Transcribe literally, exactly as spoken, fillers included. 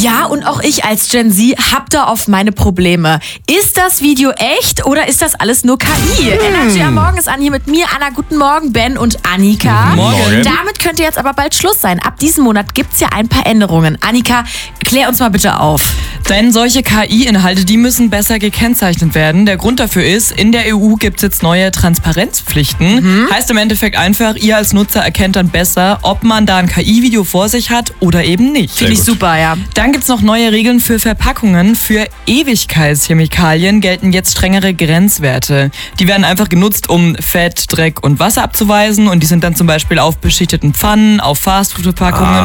Ja, und auch ich als Gen Z hab da oft meine Probleme. Ist das Video echt oder ist das alles nur K I? Hm. Energy am Morgen ist an hier mit mir, Anna. Guten Morgen, Ben und Annika. Guten Morgen. Damit könnte jetzt aber bald Schluss sein. Ab diesem Monat gibt's ja ein paar Änderungen. Annika, klär uns mal bitte auf. Denn solche K I-Inhalte, die müssen besser gekennzeichnet werden. Der Grund dafür ist, in der E U gibt es jetzt neue Transparenzpflichten. Mhm. Heißt im Endeffekt einfach, ihr als Nutzer erkennt dann besser, ob man da ein K I-Video vor sich hat oder eben nicht. Finde ich super, ja. Dann gibt es noch neue Regeln für Verpackungen. Für Ewigkeitschemikalien gelten jetzt strengere Grenzwerte. Die werden einfach genutzt, um Fett, Dreck und Wasser abzuweisen. Und die sind dann zum Beispiel auf beschichteten Pfannen, auf Fastfood-Verpackungen